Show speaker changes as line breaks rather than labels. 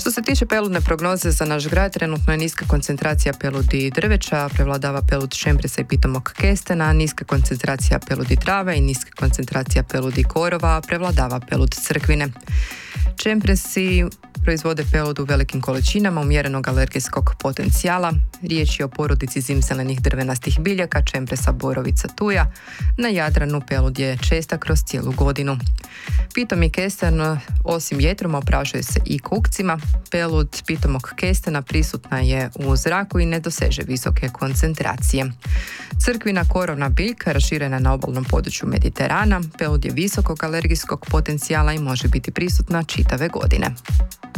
Što se tiče peludne prognoze za naš grad, trenutno je niska koncentracija peludi i drveća, prevladava pelud čempresa i pitomog kestena, niska koncentracija peludi trave i niska koncentracija peludi korova, prevladava pelud crkvine. Čempresi proizvode pelud u velikim količinama umjerenog alergijskog potencijala. Riječ je o porodici zimzelenih drvenastih biljaka, čempresa, borovica, tuja. Na Jadranu pelud je česta kroz cijelu godinu. Pitomi kesten osim jetrom oprašuje se i kukcima. Pelud pitomog kestena prisutna je u zraku i ne doseže visoke koncentracije. Crkvina korovna biljka raširena na obalnom području Mediterana. Pelud je visokog alergijskog potencijala i može biti prisutna čitave godine.